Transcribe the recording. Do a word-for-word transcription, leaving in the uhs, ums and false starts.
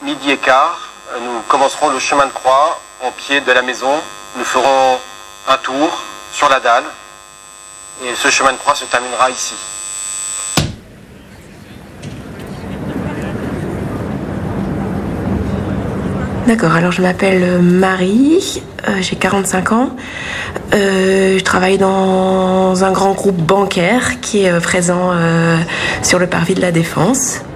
midi et quart, nous commencerons le chemin de croix au pied de la maison. Nous ferons un tour sur la dalle et ce chemin de croix se terminera ici. D'accord, alors je m'appelle Marie, euh, j'ai quarante-cinq ans. Euh, je travaille dans un grand groupe bancaire qui est présent euh, sur le parvis de la Défense.